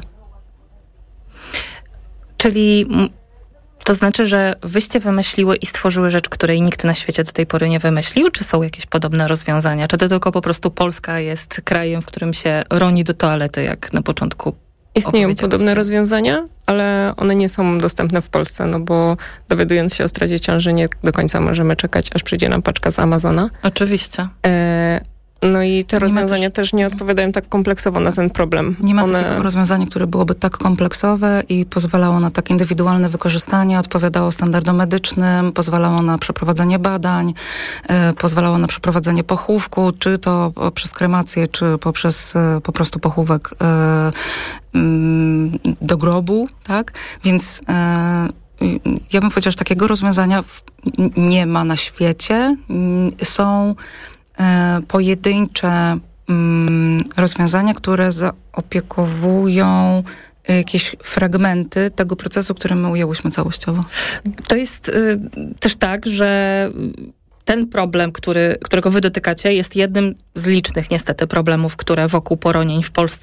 Czyli to znaczy, że wyście wymyśliły i stworzyły rzecz, której nikt na świecie do tej pory nie wymyślił? Czy są jakieś podobne rozwiązania? Czy to tylko po prostu Polska jest krajem, w którym się roni do toalety, jak na początku
Istnieją podobne rozwiązania, ale one nie są dostępne w Polsce, no bo dowiadując się o zdradzie ciąży, nie do końca możemy czekać, aż przyjdzie nam paczka z Amazona.
Oczywiście.
E, no i te nie rozwiązania też, też nie odpowiadają tak kompleksowo na ten problem.
Nie ma
One...
takiego rozwiązania, które byłoby tak kompleksowe i pozwalało na takie indywidualne wykorzystanie, odpowiadało standardom medycznym, pozwalało na przeprowadzenie badań, e, pozwalało na przeprowadzenie pochówku, czy to przez kremację, czy poprzez e, po prostu pochówek e, do grobu, tak? Więc e, ja bym powiedziała, że takiego rozwiązania w, nie ma na świecie. Są e, pojedyncze mm, rozwiązania, które zaopiekowują jakieś fragmenty tego procesu, który my ujęłyśmy całościowo.
To jest y, też tak, że ten problem, który, którego wy dotykacie, jest jednym z licznych niestety problemów, które wokół poronień w Polsce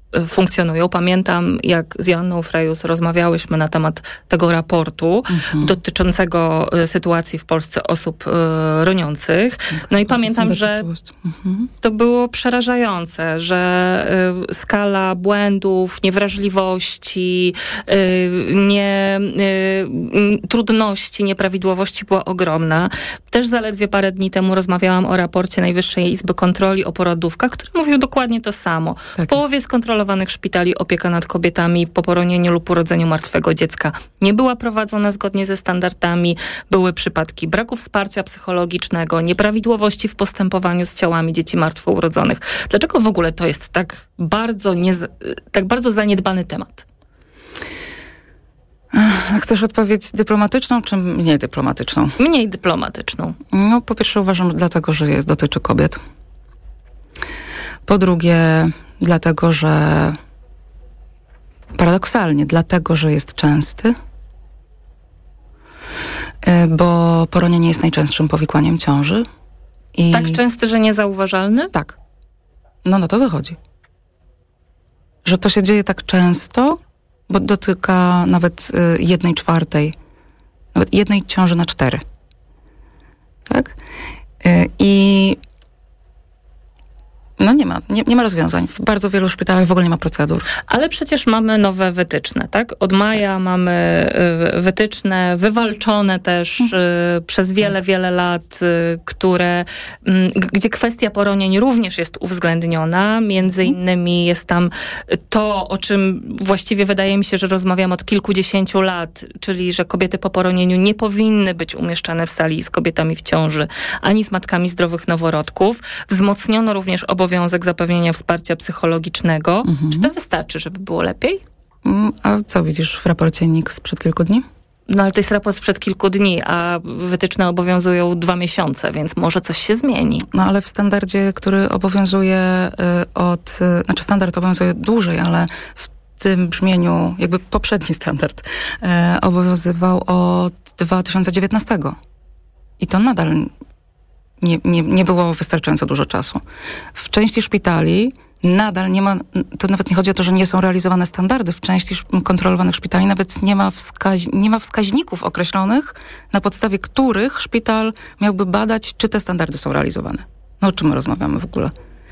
funkcjonują. Pamiętam, jak z Joanną Frejus rozmawiałyśmy na temat tego raportu mhm. dotyczącego sytuacji w Polsce osób y, roniących. No i pamiętam, że mhm. to było przerażające, że y, skala błędów, niewrażliwości, y, nie, y, trudności, nieprawidłowości była ogromna. Też zaledwie parę dni temu rozmawiałam o raporcie Najwyższej Izby Kontroli o porodówkach, który mówił dokładnie to samo. Tak w połowie skontrolowanych szpitali opieka nad kobietami po poronieniu lub urodzeniu martwego dziecka nie była prowadzona zgodnie ze standardami. Były przypadki braku wsparcia psychologicznego, nieprawidłowości w postępowaniu z ciałami dzieci martwo urodzonych. Dlaczego w ogóle to jest tak bardzo, nie, tak bardzo zaniedbany temat?
Chcesz odpowiedź dyplomatyczną, czy mniej dyplomatyczną?
Mniej dyplomatyczną.
No, po pierwsze uważam dlatego, że jest, dotyczy kobiet. Po drugie, dlatego, że paradoksalnie, dlatego, że jest częsty, bo poronienie jest najczęstszym powikłaniem ciąży. I
tak częsty, że niezauważalny?
Tak. No na to wychodzi. Że to się dzieje tak często, bo dotyka nawet jednej czwartej, nawet jednej ciąży na cztery. Tak? I no nie ma, nie, nie ma rozwiązań. W bardzo wielu szpitalach w ogóle nie ma procedur.
Ale przecież mamy nowe wytyczne, tak? Od maja mamy y, wytyczne, wywalczone też y, przez wiele, wiele lat, y, które, y, gdzie kwestia poronień również jest uwzględniona. Między innymi jest tam to, o czym właściwie wydaje mi się, że rozmawiam od kilkudziesięciu lat, czyli, że kobiety po poronieniu nie powinny być umieszczane w sali z kobietami w ciąży, ani z matkami zdrowych noworodków. Wzmocniono również obowiązek obowiązek zapewnienia wsparcia psychologicznego. Mhm. Czy to wystarczy, żeby było lepiej?
A co widzisz w raporcie N I K sprzed kilku dni?
No ale to jest raport sprzed kilku dni, a wytyczne obowiązują dwa miesiące, więc może coś się zmieni.
No ale w standardzie, który obowiązuje y, od... Y, znaczy standard obowiązuje dłużej, ale w tym brzmieniu, jakby poprzedni standard y, obowiązywał od dwa tysiące dziewiętnastego. I to nadal Nie, nie, nie było wystarczająco dużo czasu. W części szpitali nadal nie ma, to nawet nie chodzi o to, że nie są realizowane standardy, w części kontrolowanych szpitali nawet nie ma, wskaź, nie ma wskaźników określonych, na podstawie których szpital miałby badać, czy te standardy są realizowane. No o czym my rozmawiamy w ogóle?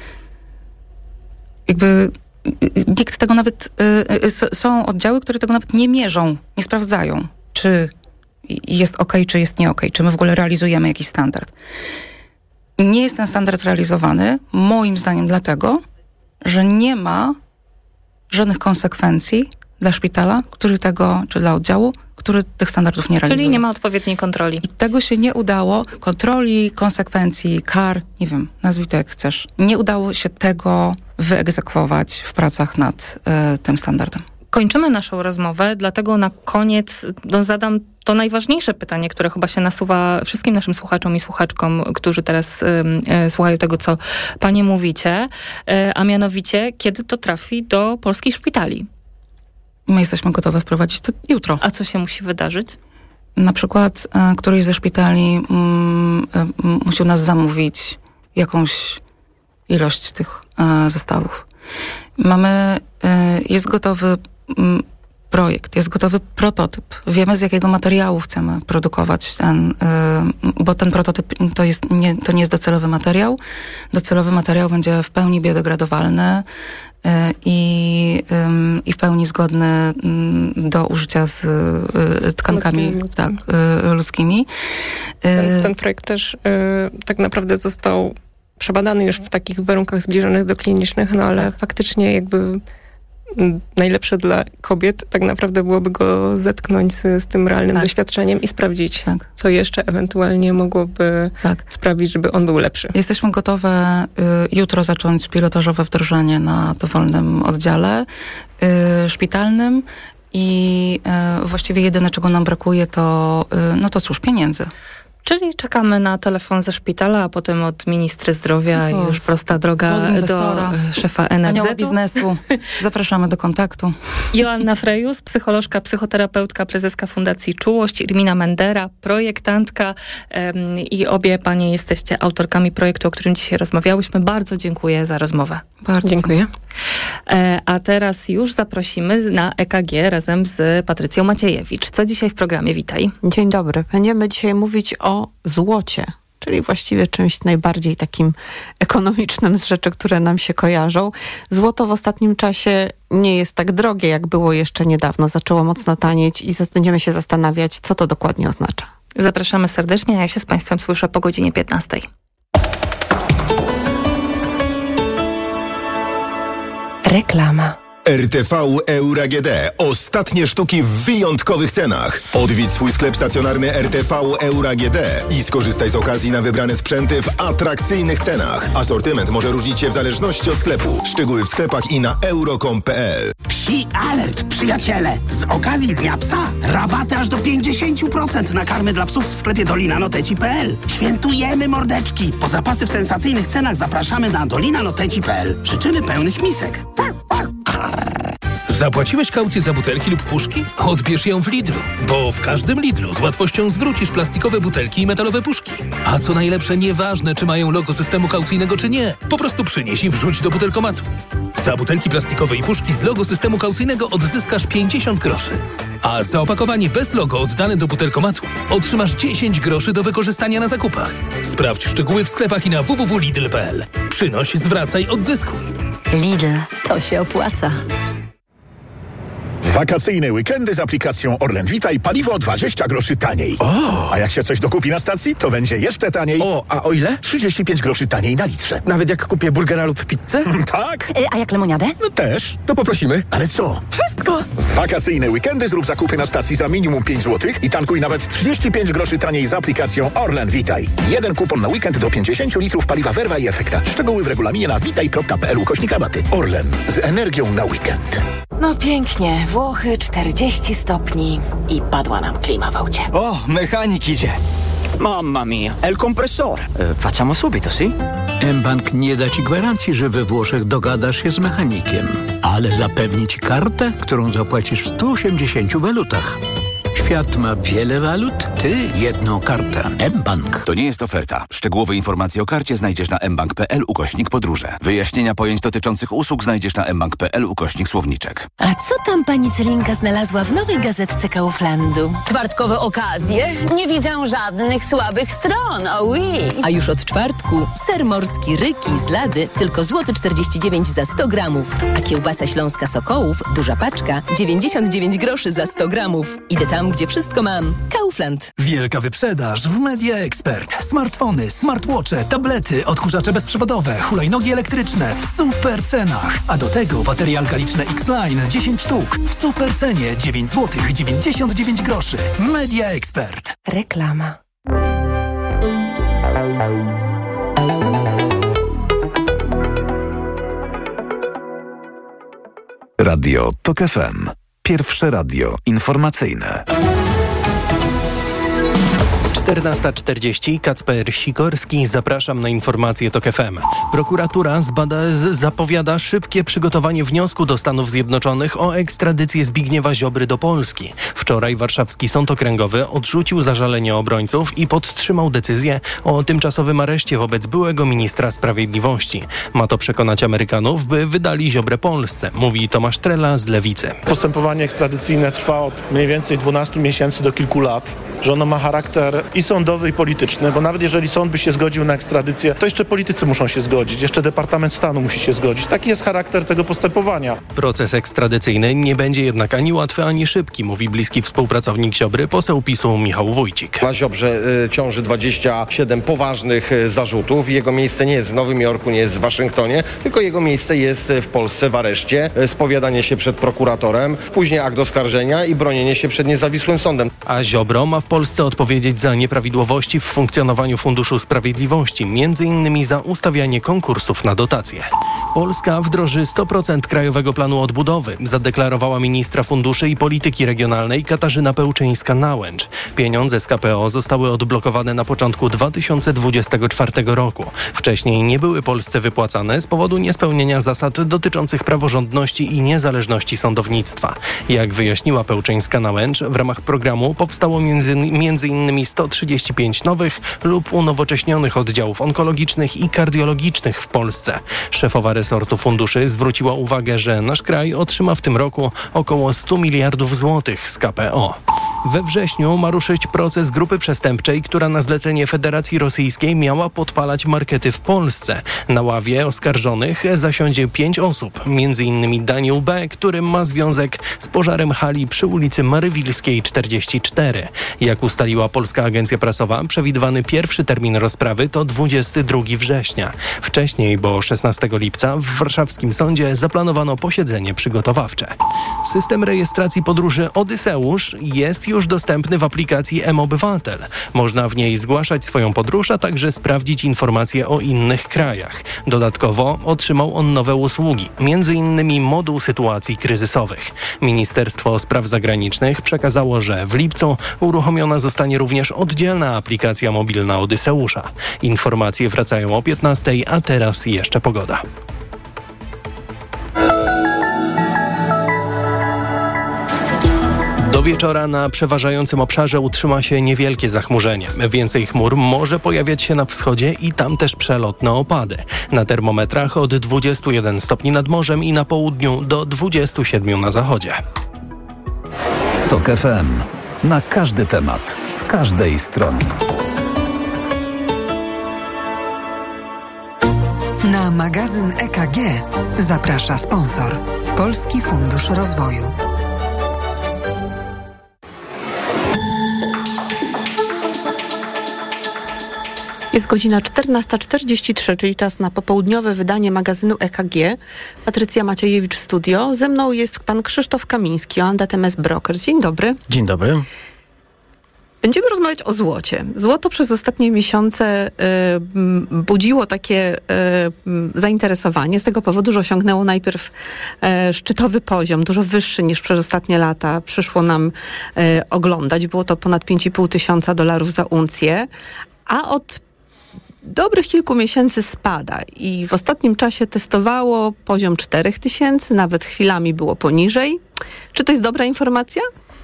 Jakby nikt tego nawet, y, y, są oddziały, które tego nawet nie mierzą, nie sprawdzają, czy jest okej, czy jest nie okej, czy my w ogóle realizujemy jakiś standard. Nie jest ten standard realizowany, moim zdaniem dlatego, że nie ma żadnych konsekwencji dla szpitala, który tego, czy dla oddziału, który tych standardów nie realizuje.
Czyli nie ma odpowiedniej kontroli.
I tego się nie udało, kontroli, konsekwencji, kar, nie wiem, nazwij to jak chcesz. Nie udało się tego wyegzekwować w pracach nad y, tym standardem.
Kończymy naszą rozmowę, dlatego na koniec no, zadam to najważniejsze pytanie, które chyba się nasuwa wszystkim naszym słuchaczom i słuchaczkom, którzy teraz y, y, słuchają tego, co panie mówicie, y, a mianowicie, kiedy to trafi do polskich szpitali?
My jesteśmy gotowe wprowadzić to jutro.
A co się musi wydarzyć?
Na przykład y, któryś ze szpitali y, y, musiał nas zamówić jakąś ilość tych y, zestawów. Mamy, y, jest gotowy projekt, jest gotowy prototyp. Wiemy, z jakiego materiału chcemy produkować ten, bo ten prototyp to, jest nie, to nie jest docelowy materiał. Docelowy materiał będzie w pełni biodegradowalny i, i w pełni zgodny do użycia z tkankami tak, ludzkimi.
Ten, ten projekt też tak naprawdę został przebadany już w takich warunkach zbliżonych do klinicznych, no ale tak. faktycznie jakby najlepsze dla kobiet tak naprawdę byłoby go zetknąć z, z tym realnym tak. doświadczeniem i sprawdzić, tak. co jeszcze ewentualnie mogłoby tak. sprawić, żeby on był lepszy.
Jesteśmy gotowe y, jutro zacząć pilotażowe wdrożenie na dowolnym oddziale y, szpitalnym i y, właściwie jedyne, czego nam brakuje, to, y, no to cóż, pieniędzy.
Czyli czekamy na telefon ze szpitala, a potem od ministry zdrowia i
O,
już prosta droga
od
do
inwestora,
szefa N F
anioła
Z-u.
biznesu. Zapraszamy do kontaktu.
Joanna Frejus, psycholożka, psychoterapeutka, prezeska Fundacji Czułość, Irmina Mendera, projektantka em, i obie panie jesteście autorkami projektu, o którym dzisiaj rozmawiałyśmy. Bardzo dziękuję za rozmowę.
Bardzo
dziękuję.
E, a teraz już zaprosimy na E K G razem z Patrycją Maciejewicz. Co dzisiaj w programie? Witaj.
Dzień dobry. Będziemy dzisiaj mówić o złocie, czyli właściwie czymś najbardziej takim ekonomicznym z rzeczy, które nam się kojarzą. Złoto w ostatnim czasie nie jest tak drogie, jak było jeszcze niedawno. Zaczęło mocno tanieć i będziemy się zastanawiać, co to dokładnie oznacza.
Zapraszamy serdecznie, a ja się z Państwem słyszę po godzinie piętnastej.
Reklama.
R T V Euro A G D. Ostatnie sztuki w wyjątkowych cenach. Odwiedź swój sklep stacjonarny R T V Euro A G D i skorzystaj z okazji na wybrane sprzęty w atrakcyjnych cenach. Asortyment może różnić się w zależności od sklepu. Szczegóły w sklepach i na euro kropka com kropka p l.
Psi alert, przyjaciele! Z okazji Dnia Psa rabaty aż do pięćdziesiąt procent na karmy dla psów w sklepie dolina noteci kropka p l. Świętujemy mordeczki! Po zapasy w sensacyjnych cenach zapraszamy na dolina noteci kropka p l. Życzymy pełnych misek.
Zapłaciłeś kaucję za butelki lub puszki? Odbierz ją w Lidlu, bo w każdym Lidlu z łatwością zwrócisz plastikowe butelki i metalowe puszki. A co najlepsze, nieważne, czy mają logo systemu kaucyjnego, czy nie. Po prostu przynieś i wrzuć do butelkomatu. Za butelki plastikowe i puszki z logo systemu kaucyjnego odzyskasz pięćdziesiąt groszy. A za opakowanie bez logo oddane do butelkomatu otrzymasz dziesięć groszy do wykorzystania na zakupach. Sprawdź szczegóły w sklepach i na w w w kropka lidl kropka p l. Przynoś, zwracaj, odzyskuj.
Lidl, to się opłaca.
Wakacyjne weekendy z aplikacją Orlen Witaj, paliwo dwadzieścia groszy taniej. O! A jak się coś dokupi na stacji, to będzie jeszcze taniej.
O, a o ile?
trzydzieści pięć groszy taniej na litrze.
Nawet jak kupię burgera lub pizzę?
Tak.
E, a jak lemoniadę?
No też.
To poprosimy.
Ale co?
Wszystko.
Wakacyjne weekendy zrób zakupy na stacji za minimum pięć złotych i tankuj nawet trzydzieści pięć groszy taniej z aplikacją Orlen Witaj. Jeden kupon na weekend do pięćdziesiąt litrów paliwa Verva i Efekta. Szczegóły w regulaminie na witaj kropka p l ukośnik rabaty. Orlen. Z energią na weekend.
No pięknie. Włochy czterdzieści stopni i padła nam klima w aucie.
O, mechanik idzie. Mamma mia, el compresor. E, facciamo subito, sì?
mBank nie da ci gwarancji, że we Włoszech dogadasz się z mechanikiem, ale zapewni ci kartę, którą zapłacisz w stu osiemdziesięciu walutach. Świat ma wiele walut, ty jedną kartę. mBank.
To nie jest oferta. Szczegółowe informacje o karcie znajdziesz na mbank kropka p l ukośnik podróże. Wyjaśnienia pojęć dotyczących usług znajdziesz na mbank kropka p l ukośnik słowniczek.
A co tam pani Celinka znalazła w nowej gazetce Kauflandu?
Czwartkowe okazje? Nie widzę żadnych słabych stron, oh oui.
A już od czwartku ser morski Ryki z Lady tylko złoty czterdzieści dziewięć za sto gramów. A kiełbasa śląska Sokołów, duża paczka, dziewięćdziesiąt dziewięć groszy za sto gramów. Idę tam, gdzie wszystko mam. Kaufland.
Wielka wyprzedaż w Media Expert. Smartfony, smartwatche, tablety, odkurzacze bezprzewodowe, hulajnogi elektryczne w super cenach. A do tego baterie alkaliczne X-Line dziesięć sztuk w super cenie dziewięć złotych dziewięćdziesiąt dziewięć groszy. Media Expert.
Reklama.
Radio Tok F M. Pierwsze radio informacyjne.
czternasta czterdzieści, Kacper Sikorski, zapraszam na informacje Tok F M. Prokuratura zbada, z, zapowiada szybkie przygotowanie wniosku do Stanów Zjednoczonych o ekstradycję Zbigniewa Ziobry do Polski. Wczoraj warszawski sąd okręgowy odrzucił zażalenie obrońców i podtrzymał decyzję o tymczasowym areszcie wobec byłego ministra sprawiedliwości. Ma to przekonać Amerykanów, by wydali Ziobrę Polsce, mówi Tomasz Trela z Lewicy.
Postępowanie ekstradycyjne trwa od mniej więcej dwunastu miesięcy do kilku lat, że ono ma charakter i sądowy, i polityczny, bo nawet jeżeli sąd by się zgodził na ekstradycję, to jeszcze politycy muszą się zgodzić, jeszcze Departament Stanu musi się zgodzić. Taki jest charakter tego postępowania.
Proces ekstradycyjny nie będzie jednak ani łatwy, ani szybki, mówi bliski współpracownik Ziobry, poseł PiSu Michał Wójcik.
Na Ziobrze y, ciąży dwadzieścia siedem poważnych y, zarzutów. Jego miejsce nie jest w Nowym Jorku, nie jest w Waszyngtonie, tylko jego miejsce jest w Polsce w areszcie. Y, spowiadanie się przed prokuratorem, później akt oskarżenia i bronienie się przed niezawisłym sądem.
A Ziobro ma w w Polsce odpowiedzieć za nieprawidłowości w funkcjonowaniu Funduszu Sprawiedliwości, między innymi za ustawianie konkursów na dotacje. Polska wdroży sto procent Krajowego Planu Odbudowy, zadeklarowała ministra funduszy i polityki regionalnej Katarzyna Pełczyńska-Nałęcz. Pieniądze z K P O zostały odblokowane na początku dwa tysiące dwudziestego czwartego roku. Wcześniej nie były Polsce wypłacane z powodu niespełnienia zasad dotyczących praworządności i niezależności sądownictwa. Jak wyjaśniła Pełczyńska-Nałęcz, w ramach programu powstało między, między innymi sto trzydzieści pięć nowych lub unowocześnionych oddziałów onkologicznych i kardiologicznych w Polsce. Szefowa resortu funduszy zwróciła uwagę, że nasz kraj otrzyma w tym roku około sto miliardów złotych z K P O. We wrześniu ma ruszyć proces grupy przestępczej, która na zlecenie Federacji Rosyjskiej miała podpalać markety w Polsce. Na ławie oskarżonych zasiądzie pięć osób, między innymi Daniel B., który ma związek z pożarem hali przy ulicy Marywilskiej czterdzieści cztery. Jak ustaliła Polska Agencja Prasowa, przewidywany pierwszy termin rozprawy to dwudziestego drugiego września. Wcześniej, bo szesnastego lipca, w warszawskim sądzie zaplanowano posiedzenie przygotowawcze. System rejestracji podróży Odyseusz jest już dostępny w aplikacji M-Obywatel. Można w niej zgłaszać swoją podróż, a także sprawdzić informacje o innych krajach. Dodatkowo otrzymał on nowe usługi, między innymi moduł sytuacji kryzysowych. Ministerstwo Spraw Zagranicznych przekazało, że w lipcu uruchomiona zostanie również oddzielna aplikacja mobilna Odyseusza. Informacje wracają o piętnastej, a teraz jeszcze pogoda. Do wieczora na przeważającym obszarze utrzyma się niewielkie zachmurzenie. Więcej chmur może pojawiać się na wschodzie i tam też przelotne opady. Na termometrach od dwudziestu jeden stopni nad morzem i na południu do dwudziestu siedmiu na zachodzie.
Tok F M. Na każdy temat, z każdej strony.
Na magazyn E K G zaprasza sponsor. Polski Fundusz Rozwoju.
Jest godzina czternasta czterdzieści trzy, czyli czas na popołudniowe wydanie magazynu E K G. Patrycja Maciejewicz w studio. Ze mną jest pan Krzysztof Kamiński, Oanda T M S Brokers. Dzień dobry.
Dzień dobry.
Będziemy rozmawiać o złocie. Złoto przez ostatnie miesiące y, budziło takie y, zainteresowanie z tego powodu, że osiągnęło najpierw y, szczytowy poziom, dużo wyższy niż przez ostatnie lata przyszło nam y, oglądać. Było to ponad pięć i pół tysiąca dolarów za uncję, a od dobrych kilku miesięcy spada i w ostatnim czasie testowało poziom czterech tysięcy, nawet chwilami było poniżej. Czy to jest dobra informacja?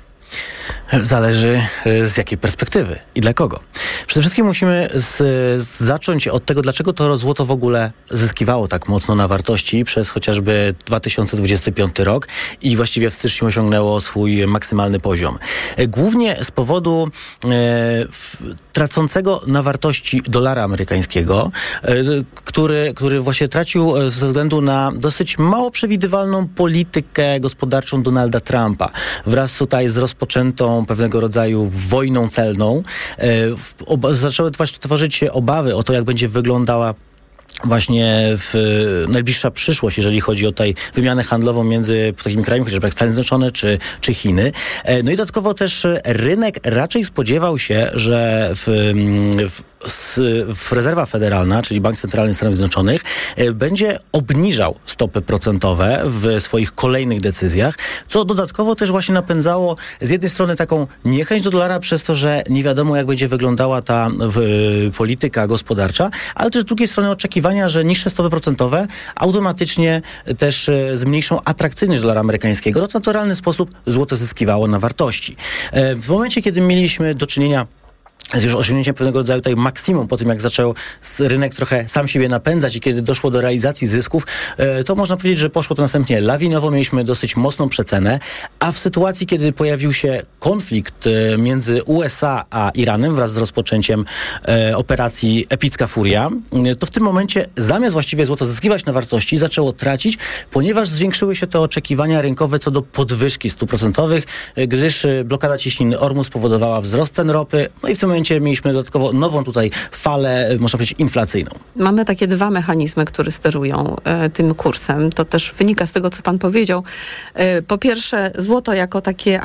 Zależy z jakiej perspektywy i dla kogo. Przede wszystkim musimy z, z zacząć od tego, dlaczego to złoto w ogóle zyskiwało tak mocno na wartości przez chociażby dwa tysiące dwudziesty piąty rok i właściwie w styczniu osiągnęło swój maksymalny poziom. Głównie z powodu e, w, tracącego na wartości dolara amerykańskiego, e, który, który właśnie tracił ze względu na dosyć mało przewidywalną politykę gospodarczą Donalda Trumpa. Wraz tutaj z rozpoczętą pewnego rodzaju wojną celną e, ob- zaczęły tworzyć się obawy o to, jak będzie wyglądała właśnie w najbliższa przyszłość, jeżeli chodzi o tutaj wymianę handlową między takimi krajami, chociażby jak Stany Zjednoczone czy, czy Chiny. No i dodatkowo też rynek raczej spodziewał się, że w, w w rezerwa federalna, czyli Bank Centralny Stanów Zjednoczonych, będzie obniżał stopy procentowe w swoich kolejnych decyzjach, co dodatkowo też właśnie napędzało z jednej strony taką niechęć do dolara przez to, że nie wiadomo, jak będzie wyglądała ta y, polityka gospodarcza, ale też z drugiej strony oczekiwania, że niższe stopy procentowe automatycznie też y, zmniejszą atrakcyjność dolara amerykańskiego. No to w naturalny sposób złoto zyskiwało na wartości. Y, w momencie, kiedy mieliśmy do czynienia z już osiągnięciem pewnego rodzaju tutaj maksimum po tym, jak zaczął rynek trochę sam siebie napędzać i kiedy doszło do realizacji zysków, to można powiedzieć, że poszło to następnie lawinowo, mieliśmy dosyć mocną przecenę, a w sytuacji, kiedy pojawił się konflikt między U S A a Iranem wraz z rozpoczęciem operacji Epicka Furia, to w tym momencie zamiast właściwie złoto zyskiwać na wartości, zaczęło tracić, ponieważ zwiększyły się te oczekiwania rynkowe co do podwyżki stóp procentowych, gdyż blokada ciśniny Ormus spowodowała wzrost cen ropy, no i w tym momencie mieliśmy dodatkowo nową tutaj falę, można powiedzieć, inflacyjną.
Mamy takie dwa mechanizmy, które sterują e, tym kursem. To też wynika z tego, co pan powiedział. E, po pierwsze, złoto jako takie